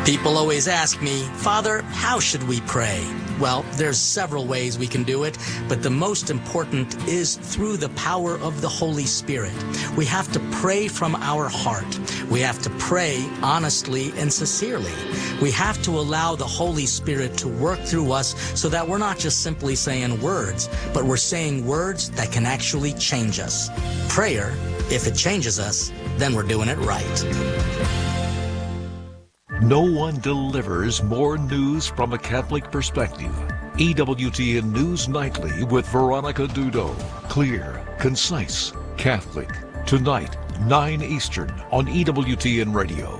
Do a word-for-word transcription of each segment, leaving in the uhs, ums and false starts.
People always ask me, Father, how should we pray? Well, there's several ways we can do it, but the most important is through the power of the Holy Spirit. We have to pray from our heart. We have to pray honestly and sincerely. We have to allow the Holy Spirit to work through us so that we're not just simply saying words, but we're saying words that can actually change us. Prayer, if it changes us, then we're doing it right. No one delivers more news from a Catholic perspective. E W T N News Nightly with Veronica Dudo. Clear, concise, Catholic. Tonight, nine Eastern on E W T N Radio.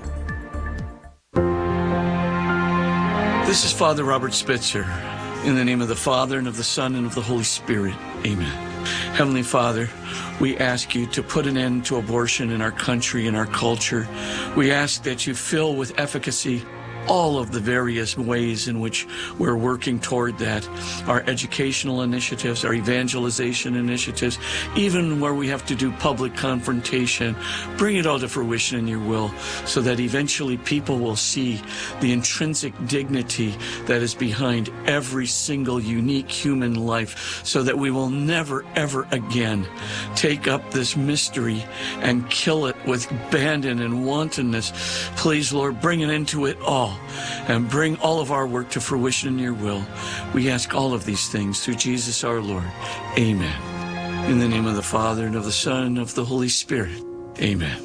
This is Father Robert Spitzer. In the name of the Father, and of the Son, and of the Holy Spirit. Amen. Heavenly Father, we ask you to put an end to abortion in our country and our culture. We ask that you fill with efficacy all of the various ways in which we're working toward that. Our educational initiatives, our evangelization initiatives, even where we have to do public confrontation, bring it all to fruition in your will so that eventually people will see the intrinsic dignity that is behind every single unique human life, so that we will never, ever again take up this mystery and kill it with abandon and wantonness. Please, Lord, bring an end to it all, and bring all of our work to fruition in your will. We ask all of these things through Jesus our Lord. Amen. In the name of the Father, and of the Son, and of the Holy Spirit. Amen.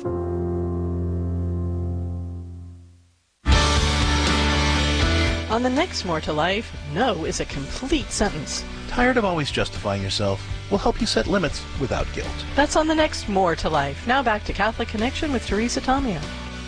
On the next More to Life, no is a complete sentence. Tired of always justifying yourself? We'll help you set limits without guilt. That's on the next More to Life. Now back to Catholic Connection with Teresa Tomeo.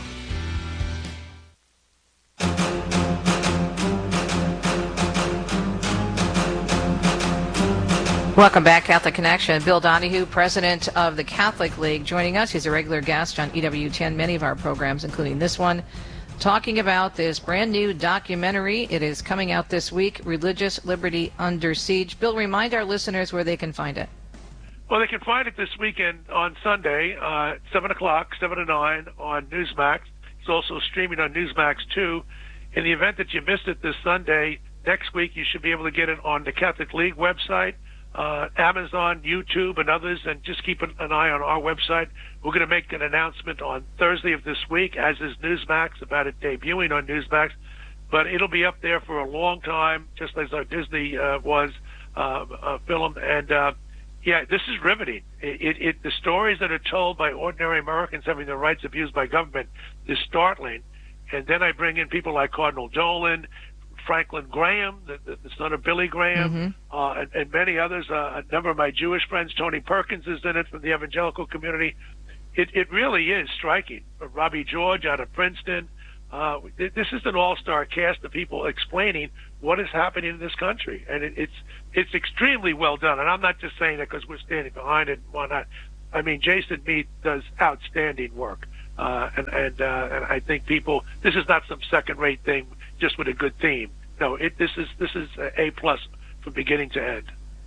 Welcome back, Catholic Connection. Bill Donahue, president of the Catholic League, joining us. He's a regular guest on E W T N, many of our programs, including this one, talking about this brand new documentary. It is coming out this week, Religious Liberty Under Siege. Bill, remind our listeners where they can find it. Well, they can find it this weekend on Sunday, uh, seven o'clock, seven to nine on Newsmax. It's also streaming on Newsmax two. In the event that you missed it this Sunday, next week you should be able to get it on the Catholic League website, Uh, Amazon, YouTube, and others, and just keep an, an eye on our website. We're going to make an announcement on Thursday of this week, as is Newsmax, about it debuting on Newsmax. But it'll be up there for a long time, just as our Disney uh, was uh, uh, film. And, uh, yeah, this is riveting. It, it, it, the stories that are told by ordinary Americans having their rights abused by government is startling. And then I bring in people like Cardinal Dolan, Franklin Graham, the, the, the son of Billy Graham, mm-hmm. uh, and, and many others. Uh, a number of my Jewish friends, Tony Perkins is in it from the evangelical community. It, it really is striking. Uh, Robbie George out of Princeton. Uh, this is an all-star cast of people explaining what is happening in this country, and it, it's it's extremely well done. And I'm not just saying it because we're standing behind it and whatnot. I mean, Jason Mead does outstanding work, uh, and and, uh, and I think people. This is not some second-rate thing just with a good theme. No, it, this is this is A plus from beginning to end.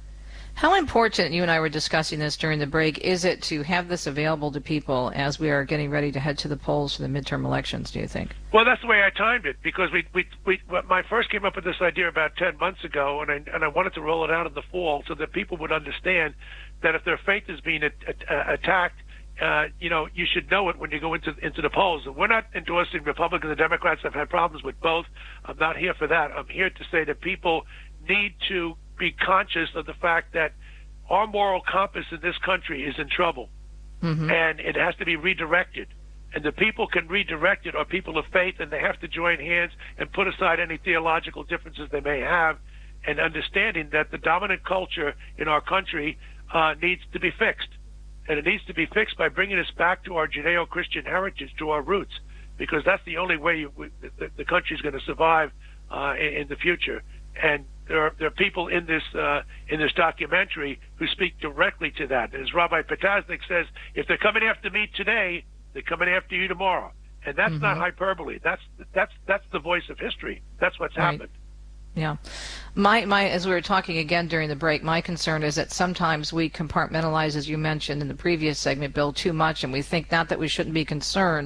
How important, you and I were discussing this during the break, is it to have this available to people as we are getting ready to head to the polls for the midterm elections, do you think? Well, that's the way I timed it, because we we we I first came up with this idea about ten months ago, and I and I wanted to roll it out in the fall so that people would understand that if their faith is being a, a, attacked, Uh, you know, you should know it when you go into into the polls. And we're not endorsing Republicans and Democrats. I've had problems with both. I'm not here for that. I'm here to say that people need to be conscious of the fact that our moral compass in this country is in trouble, mm-hmm. and it has to be redirected. And the people can redirect it are people of faith, and they have to join hands and put aside any theological differences they may have, and understanding that the dominant culture in our country uh, needs to be fixed. And it needs to be fixed by bringing us back to our Judeo-Christian heritage, to our roots, because that's the only way you, the, the country is going to survive uh, in, in the future. And there are, there are people in this uh, in this documentary who speak directly to that. As Rabbi Potasnik says, if they're coming after me today, they're coming after you tomorrow. And that's mm-hmm. not hyperbole. That's that's that's the voice of history. That's what's right. happened. Yeah. My, my, as we were talking again during the break, my concern is that sometimes we compartmentalize, as you mentioned in the previous segment, Bill, too much, and we think not that we shouldn't be concerned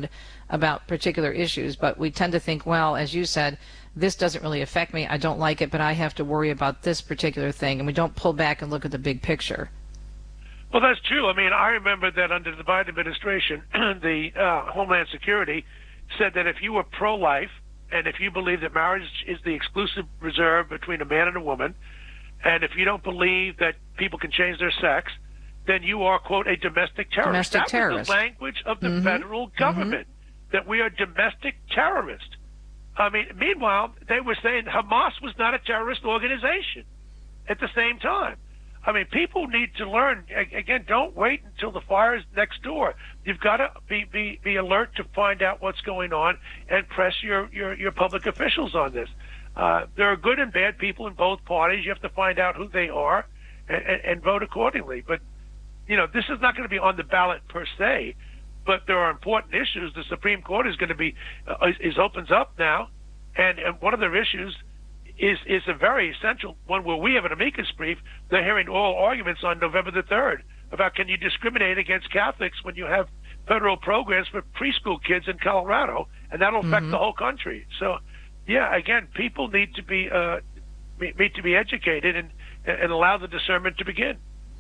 about particular issues, but we tend to think, well, as you said, this doesn't really affect me, I don't like it, but I have to worry about this particular thing, and we don't pull back and look at the big picture. Well, that's true. I mean, I remember that under the Biden administration, the uh, Homeland Security said that if you were pro-life and if you believe that marriage is the exclusive reserve between a man and a woman, and if you don't believe that people can change their sex, then you are, quote, a domestic terrorist. Domestic that terrorist. was the language of the mm-hmm. federal government, mm-hmm. that we are domestic terrorists. I mean, meanwhile, they were saying Hamas was not a terrorist organization at the same time. I mean, people need to learn. Again, don't wait until the fire is next door. You've got to be, be, be alert to find out what's going on and press your, your, your public officials on this. Uh, there are good and bad people in both parties. You have to find out who they are and, and, and vote accordingly. But, you know, this is not going to be on the ballot per se, but there are important issues. The Supreme Court is going to be, uh, is opens up now, and, and one of their issues is is a very essential one where we have an amicus brief. They're hearing oral arguments on November the third about can you discriminate against Catholics when you have federal programs for preschool kids in Colorado, and that'll affect mm-hmm. the whole country. So, yeah, again, people need to be uh, need to be educated and and allow the discernment to begin.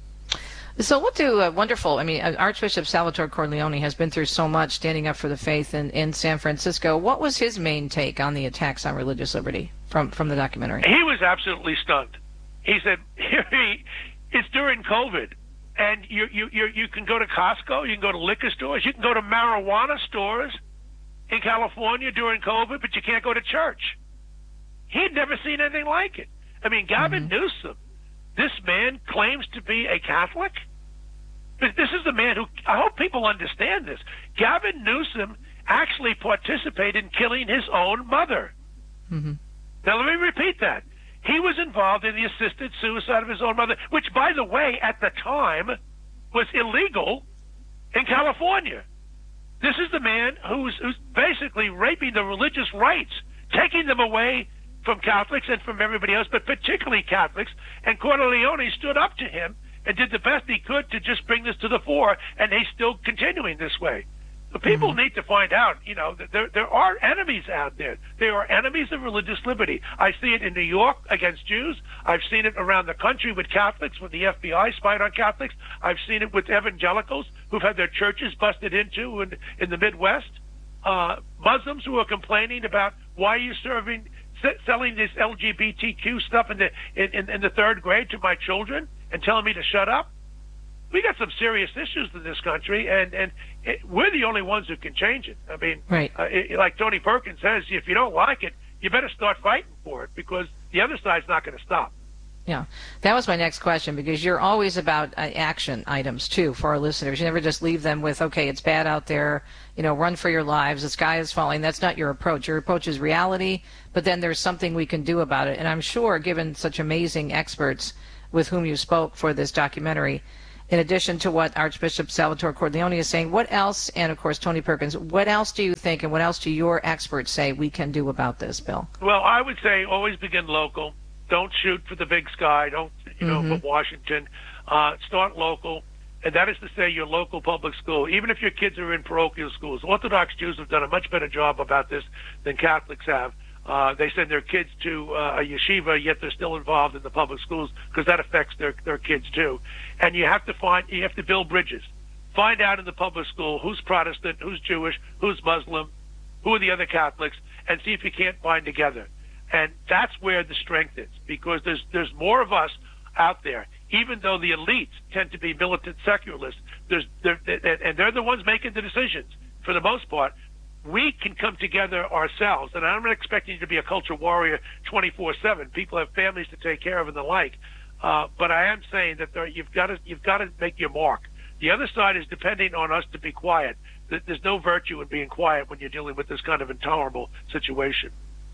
So what do uh, wonderful, I mean, Archbishop Salvatore Cordileone has been through so much standing up for the faith in, in San Francisco. What was his main take on the attacks on religious liberty from, from the documentary? He was absolutely stunned. He said, it's during COVID, and you, you, you, you can go to Costco, you can go to liquor stores, you can go to marijuana stores in California during COVID, but you can't go to church. He'd never seen anything like it. I mean, Gavin mm-hmm. Newsom, this man claims to be a Catholic. This is the man who, I hope people understand this. Gavin Newsom actually participated in killing his own mother. Mm-hmm. Now, let me repeat that. He was involved in the assisted suicide of his own mother, which, by the way, at the time was illegal in California. This is the man who's, who's basically raping the religious rights, taking them away from Catholics and from everybody else, but particularly Catholics. And Cordileone stood up to him and did the best he could to just bring this to the fore, and he's still continuing this way. So people mm-hmm. need to find out, you know, that there there are enemies out there. There are enemies of religious liberty. I see it in New York against Jews. I've seen it around the country with Catholics, when the F B I spied on Catholics. I've seen it with evangelicals who've had their churches busted into in, in the Midwest. Uh, Muslims who are complaining about why are you serving, selling this L G B T Q stuff in the in, in the third grade to my children and telling me to shut up. We got some serious issues in this country, and and it, we're the only ones who can change it. I mean, right. uh, it, like Tony Perkins says, if you don't like it, you better start fighting for it, because the other side's not going to stop. Yeah, that was my next question, because you're always about uh, action items, too, for our listeners. You never just leave them with, okay, it's bad out there, you know, run for your lives, the sky is falling. That's not your approach. Your approach is reality, but then there's something we can do about it. And I'm sure, given such amazing experts with whom you spoke for this documentary, in addition to what Archbishop Salvatore Cordileone is saying, what else, and of course Tony Perkins, what else do you think and what else do your experts say we can do about this, Bill? Well, I would say always begin local. Don't shoot for the big sky. Don't, you know, mm-hmm. for Washington. Uh, start local. And that is to say your local public school. Even if your kids are in parochial schools, Orthodox Jews have done a much better job about this than Catholics have. Uh, they send their kids to uh, a yeshiva, yet they're still involved in the public schools, because that affects their, their kids too. And you have to find, you have to build bridges. Find out in the public school who's Protestant, who's Jewish, who's Muslim, who are the other Catholics, and see if you can't bind together. And that's where the strength is, because there's there's more of us out there. Even though the elites tend to be militant secularists, there's they're, they're, and they're the ones making the decisions for the most part. We can come together ourselves, and I'm not expecting you to be a culture warrior twenty-four seven. People have families to take care of and the like. Uh, but I am saying that there, you've got to you've got to make your mark. The other side is depending on us to be quiet. There's no virtue in being quiet when you're dealing with this kind of intolerable situation.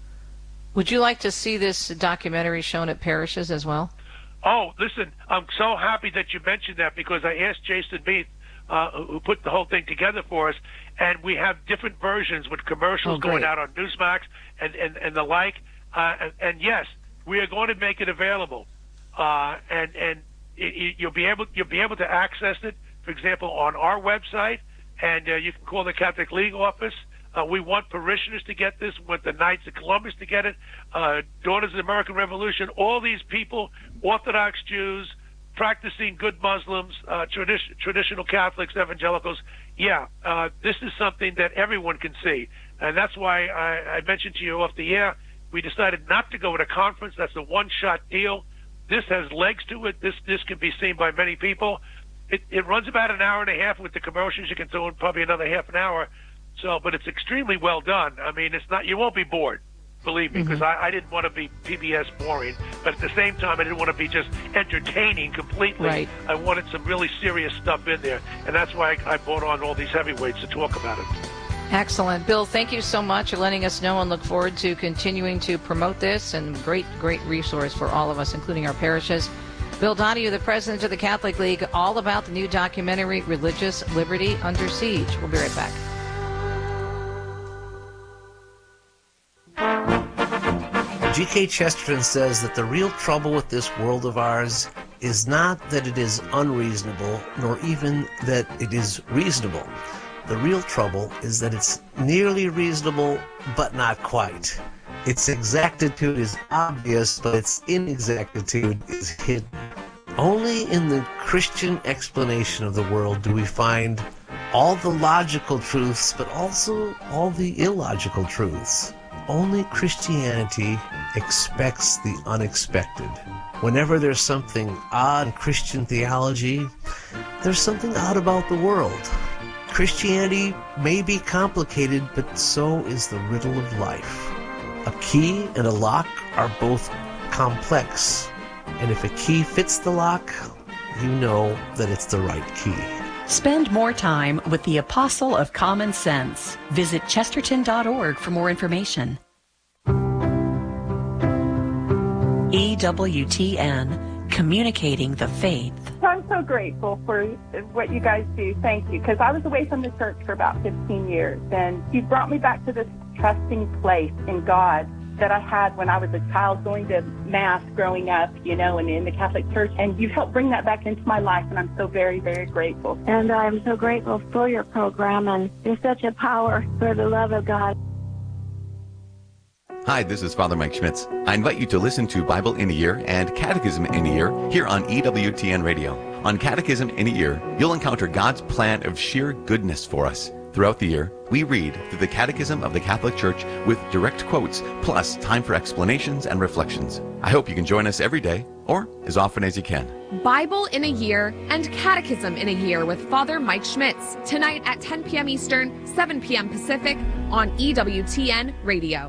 Would you like to see this documentary shown at parishes as well? Oh, listen, I'm so happy that you mentioned that, because I asked Jason Meath, uh, who put the whole thing together for us, and we have different versions with commercials oh, going out on Newsmax and, and, and the like. Uh, and, and yes, we are going to make it available, uh, and and it, you'll be able you'll be able to access it, for example, on our website, and uh, you can call the Catholic League office. Uh, we want parishioners to get this. We want the Knights of Columbus to get it. Uh, Daughters of the American Revolution. All these people, Orthodox Jews, practicing good Muslims, uh, tradi- traditional Catholics, evangelicals. Yeah, uh, this is something that everyone can see. And that's why I, I mentioned to you off the air, we decided not to go at a conference. That's a one-shot deal. This has legs to it. This this can be seen by many people. It, it runs about an hour and a half with the commercials. You can throw in probably another half an hour. So, but it's extremely well done. I mean, it's not. You won't be bored, believe me, because mm-hmm. I, I didn't want to be P B S boring. But at the same time, I didn't want to be just entertaining completely. Right. I wanted some really serious stuff in there, and that's why I, I brought on all these heavyweights to talk about it. Excellent. Bill, thank you so much for letting us know, and look forward to continuing to promote this, and great, great resource for all of us, including our parishes. Bill Donohue, the president of the Catholic League, all about the new documentary, Religious Liberty Under Siege. We'll be right back. G K Chesterton says that the real trouble with this world of ours is not that it is unreasonable, nor even that it is reasonable. The real trouble is that it's nearly reasonable, but not quite. Its exactitude is obvious, but its inexactitude is hidden. Only in the Christian explanation of the world do we find all the logical truths, but also all the illogical truths. Only Christianity expects the unexpected. Whenever there's something odd in Christian theology, there's something odd about the world. Christianity may be complicated, but so is the riddle of life. A key and a lock are both complex, and if a key fits the lock, you know that it's the right key. Spend more time with the Apostle of Common Sense. Visit chesterton dot org for more information. E W T N, communicating the faith. I'm so grateful for what you guys do. Thank you. Because I was away from the church for about fifteen years, and you brought me back to this trusting place in God that I had when I was a child going to Mass growing up, you know, and in the Catholic Church. And you've helped bring that back into my life, and I'm so very, very grateful. And I'm so grateful for your program, and you're such a power for the love of God. Hi, this is Father Mike Schmitz. I invite you to listen to Bible in a Year and Catechism in a Year here on E W T N Radio. On Catechism in a Year, you'll encounter God's plan of sheer goodness for us. Throughout the year, we read through the Catechism of the Catholic Church with direct quotes, plus time for explanations and reflections. I hope you can join us every day, or as often as you can. Bible in a Year and Catechism in a Year with Father Mike Schmitz, tonight at ten p.m. Eastern, seven p.m. Pacific, on E W T N Radio.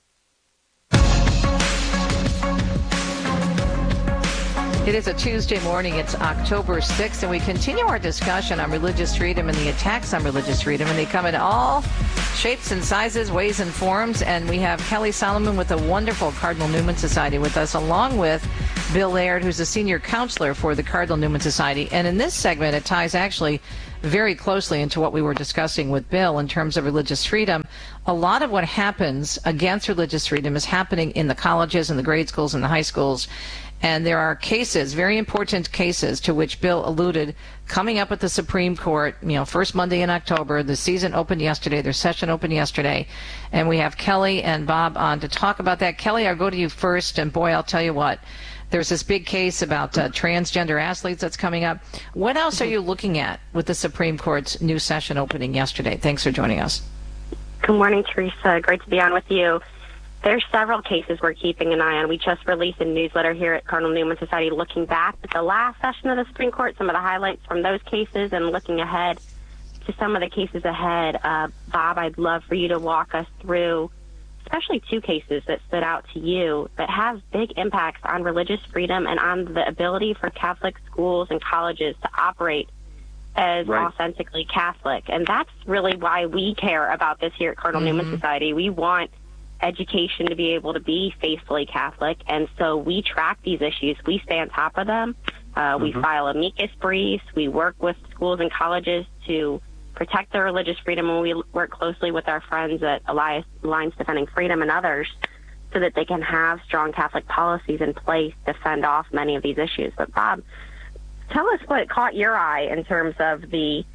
It is a Tuesday morning. It's October sixth, and we continue our discussion on religious freedom and the attacks on religious freedom, and they come in all shapes and sizes, ways and forms. And we have Kelly Solomon with the wonderful Cardinal Newman Society with us, along with Bill Laird, who's a senior counselor for the Cardinal Newman Society. And in this segment, it ties actually very closely into what we were discussing with Bill in terms of religious freedom. A lot of what happens against religious freedom is happening in the colleges and the grade schools and the high schools. And there are cases, very important cases, to which Bill alluded, coming up at the Supreme Court, you know, first Monday in October. The season opened yesterday. Their session opened yesterday. And we have Kelly and Bob on to talk about that. Kelly, I'll go to you first. And boy, I'll tell you what, there's this big case about uh, transgender athletes that's coming up. What else are you looking at with the Supreme Court's new session opening yesterday? Thanks for joining us. Good morning, Teresa. Great to be on with you. There's several cases we're keeping an eye on. We just released a newsletter here at Cardinal Newman Society looking back at the last session of the Supreme Court, some of the highlights from those cases, and looking ahead to some of the cases ahead. Uh, Bob, I'd love for you to walk us through especially two cases that stood out to you that have big impacts on religious freedom and on the ability for Catholic schools and colleges to operate as right. authentically Catholic. And that's really why we care about this here at Cardinal mm-hmm. Newman Society. We want education to be able to be faithfully Catholic, and so we track these issues. We stay on top of them. Uh, mm-hmm. We file amicus briefs. We work with schools and colleges to protect their religious freedom, and we work closely with our friends at Alliance Defending Freedom and others so that they can have strong Catholic policies in place to fend off many of these issues. But Bob, tell us what caught your eye in terms of the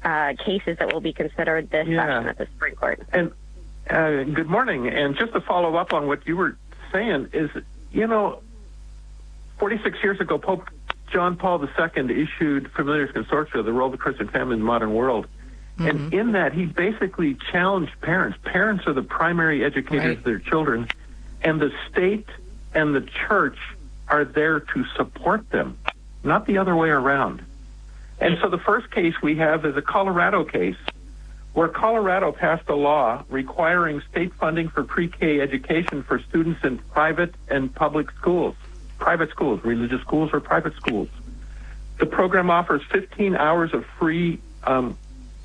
uh, cases that will be considered this Yeah. session at the Supreme Court. And uh, good morning. And just to follow up on what you were saying is, you know, forty-six years ago, Pope John Paul the Second issued Familiaris Consortia, the role of the Christian family in the modern world. Mm-hmm. And in that, he basically challenged parents. Parents are the primary educators right. of their children, and the state and the church are there to support them, not the other way around. And so the first case we have is a Colorado case where Colorado passed a law requiring state funding for pre-K education for students in private and public schools, private schools, religious schools or private schools. The program offers fifteen hours of free um,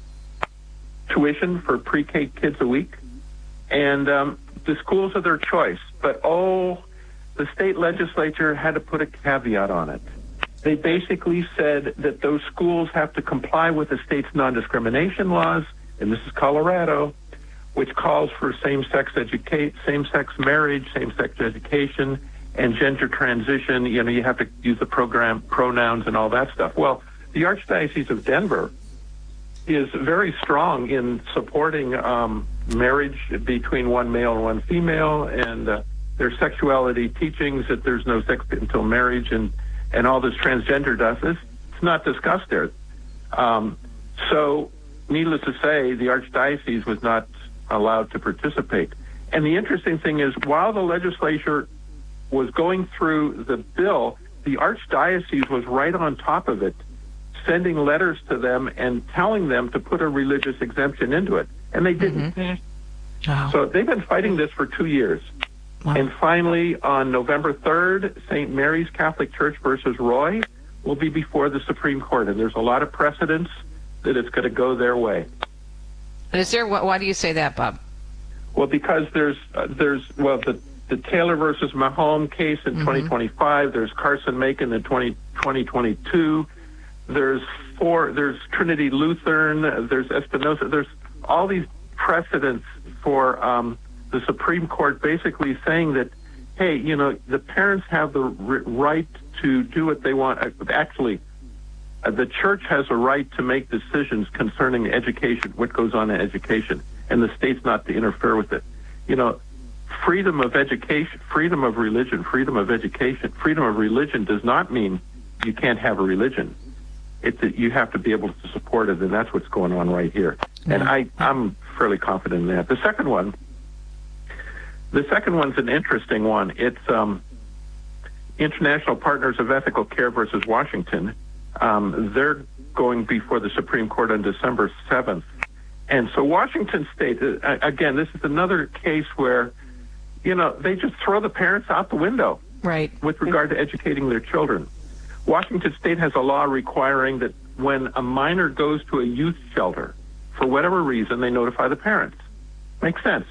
tuition for pre-K kids a week, and um, the schools are their choice. But, oh, the state legislature had to put a caveat on it. They basically said that those schools have to comply with the state's non-discrimination laws, and this is Colorado, which calls for same-sex educate, same-sex marriage, same-sex education, and gender transition. You know, you have to use the program pronouns and all that stuff. Well, the Archdiocese of Denver is very strong in supporting um, marriage between one male and one female, and uh, their sexuality teachings that there's no sex until marriage, and and all this transgender does this. It's not discussed there. Um, so, needless to say, the Archdiocese was not allowed to participate. And the interesting thing is, while the legislature was going through the bill, the Archdiocese was right on top of it, sending letters to them and telling them to put a religious exemption into it. And they didn't. Mm-hmm. Wow. So they've been fighting this for two years. Wow. And finally, on November third, Saint Mary's Catholic Church versus Roy will be before the Supreme Court. And there's a lot of precedence that it's going to go their way. And is there, why do you say that, Bob? Well, because there's, uh, there's well, the, the Taylor versus Mahone case in mm-hmm. twenty twenty-five. There's Carson Macon in twenty twenty-two. There's four, there's Trinity Lutheran. There's Espinosa. There's all these precedents for um, the Supreme Court basically saying that, hey, you know, the parents have the r- right to do what they want. Actually, uh, the church has a right to make decisions concerning education, what goes on in education, and the state's not to interfere with it. You know, freedom of education, freedom of religion, freedom of education, freedom of religion does not mean you can't have a religion. It's that you have to be able to support it, and that's what's going on right here. Yeah. And I, I'm fairly confident in that. The second one, the second one's an interesting one. It's um, International Partners of Ethical Care versus Washington. Um, they're going before the Supreme Court on December seventh. And so Washington State, uh, again, this is another case where, you know, they just throw the parents out the window. Right. With regard to educating their children. Washington State has a law requiring that when a minor goes to a youth shelter, for whatever reason, they notify the parents. Makes sense.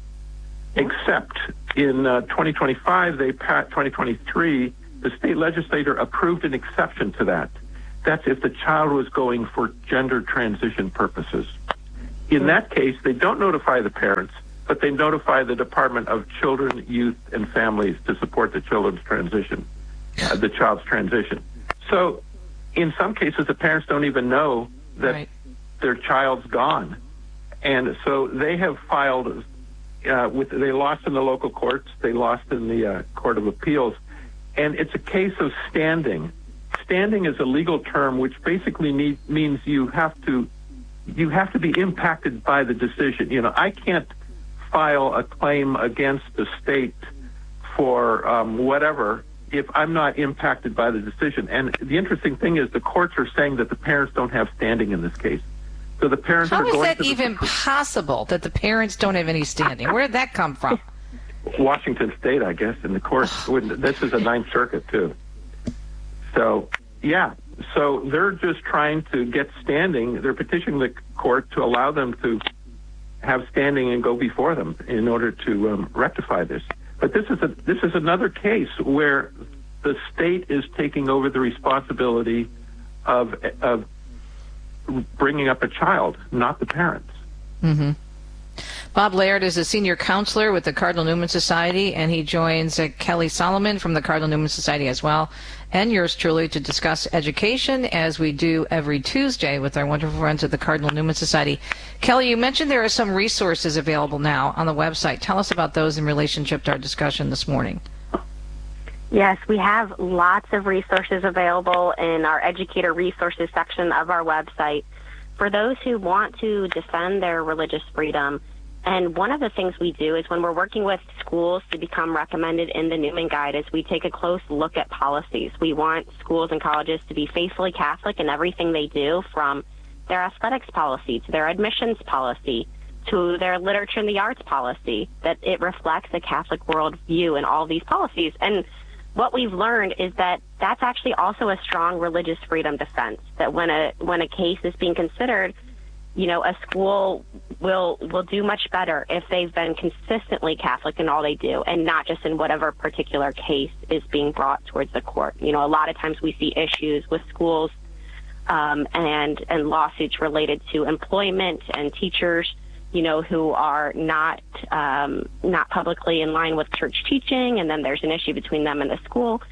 Except in uh, twenty twenty-five, they passed twenty twenty-three, the state legislature approved an exception to that. That's if the child was going for gender transition purposes. In that case, they don't notify the parents, but they notify the Department of Children, Youth, and Families to support the children's transition, uh, the child's transition. So, in some cases, the parents don't even know that right. their child's gone. And so they have filed, uh, with, they lost in the local courts, they lost in the uh, Court of Appeals, and it's a case of standing. Standing is a legal term which basically need, means you have to you have to be impacted by the decision. You know, I can't file a claim against the state for um, whatever if I'm not impacted by the decision. And the interesting thing is the courts are saying that the parents don't have standing in this case. So the parents How are going is that to even the, possible that the parents don't have any standing? Where did that come from? Washington State, I guess, in the courts. This is a Ninth Circuit, too. So, yeah. So they're just trying to get standing. They're petitioning the court to allow them to have standing and go before them in order to um, rectify this. But this is a this is another case where the state is taking over the responsibility of of bringing up a child, not the parents. Mm-hmm. Bob Laird is a senior counselor with the Cardinal Newman Society, and he joins uh, Kelly Solomon from the Cardinal Newman Society as well, and yours truly, to discuss education, as we do every Tuesday with our wonderful friends at the Cardinal Newman Society. Kelly, you mentioned there are some resources available now on the website. Tell us about those in relationship to our discussion this morning. Yes, we have lots of resources available in our educator resources section of our website for those who want to defend their religious freedom. And one of the things we do is when we're working with schools to become recommended in the Newman Guide is we take a close look at policies. We want schools and colleges to be faithfully Catholic in everything they do, from their athletics policy to their admissions policy to their literature and the arts policy, that it reflects a Catholic worldview in all these policies. And what we've learned is that that's actually also a strong religious freedom defense, that when a when a case is being considered, you know, a school will will do much better if they've been consistently Catholic in all they do, and not just in whatever particular case is being brought towards the court. You know, a lot of times we see issues with schools um, and and lawsuits related to employment and teachers, you know, who are not um, not publicly in line with church teaching, and then there's an issue between them and the school.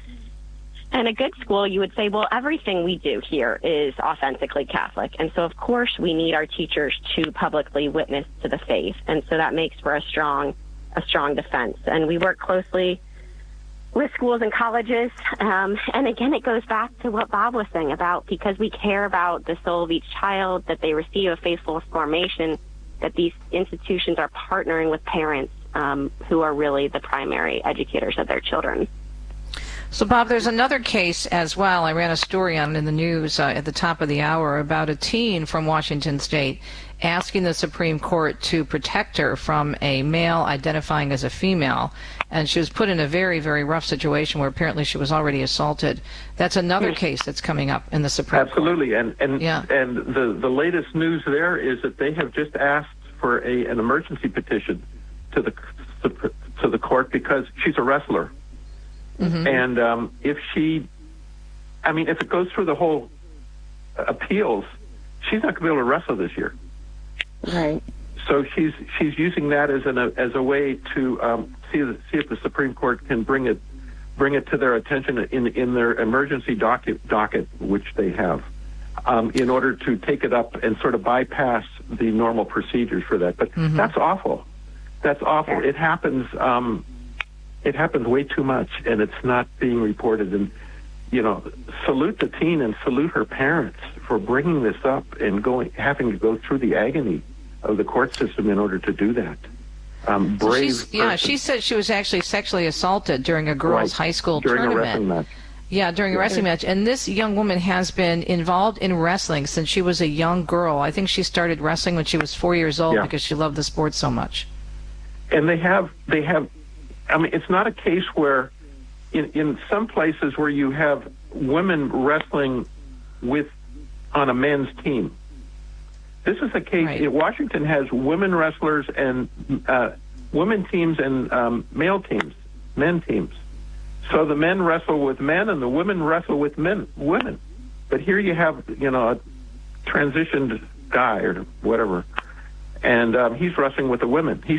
And a good school, you would say, well, everything we do here is authentically Catholic. And so, of course, we need our teachers to publicly witness to the faith. And so that makes for a strong a strong defense. And we work closely with schools and colleges. Um, and again, it goes back to what Bob was saying about, because we care about the soul of each child, that they receive a faithful formation, that these institutions are partnering with parents um, who are really the primary educators of their children. So, Bob, there's another case as well. I ran a story on it in the news uh, at the top of the hour about a teen from Washington State asking the Supreme Court to protect her from a male identifying as a female. And she was put in a very, very rough situation where apparently she was already assaulted. That's another case that's coming up in the Supreme Absolutely. Court. Absolutely. And, and, yeah. and the, the latest news there is that they have just asked for a, an emergency petition to the, to the court because she's a wrestler. Mm-hmm. And um, if she, I mean, if it goes through the whole appeals, she's not going to be able to wrestle this year. Right. So she's she's using that as an as a way to um, see see if the Supreme Court can bring it bring it to their attention in in their emergency docket docket, which they have, um, in order to take it up and sort of bypass the normal procedures for that. But mm-hmm. that's awful. That's awful. It happens. Um, It happens way too much, and it's not being reported. And, you know, salute the teen and salute her parents for bringing this up and going, having to go through the agony of the court system in order to do that. Um, brave. So yeah, she said she was actually sexually assaulted during a girls' right. high school during tournament. a wrestling match. Yeah, during a yeah. wrestling match. And this young woman has been involved in wrestling since she was a young girl. I think she started wrestling when she was four years old yeah. because she loved the sport so much. And they have, they have. I mean, it's not a case where, in, in some places where you have women wrestling with on a men's team. This is a case. Right. Washington has women wrestlers and uh, women teams and um, male teams, men teams. So the men wrestle with men and the women wrestle with men, women. But here you have, you know, a transitioned guy or whatever, and um, he's wrestling with the women. He's